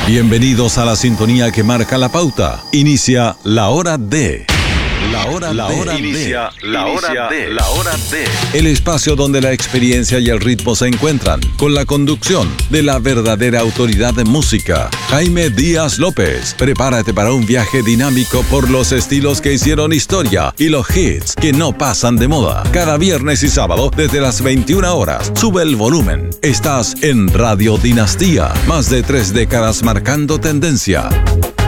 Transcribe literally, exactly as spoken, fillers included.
Bienvenidos a la sintonía que marca la pauta. Inicia la hora D. La hora, la hora Inicia D. la hora D. La hora D. El espacio donde la experiencia y el ritmo se encuentran, con la conducción de la verdadera autoridad de música, Jaime Díaz López. Prepárate para un viaje dinámico por los estilos que hicieron historia y los hits que no pasan de moda. Cada viernes y sábado desde las veintiuna horas. Sube el volumen. Estás en Radio Dinastía. Más de tres décadas marcando tendencia.